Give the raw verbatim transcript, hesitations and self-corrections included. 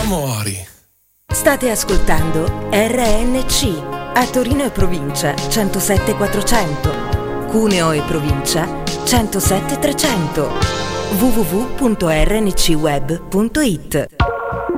Amori. State ascoltando R N C a Torino e provincia centosette quattrocento, Cuneo e provincia centosette trecento, w w w punto r n c web punto i t.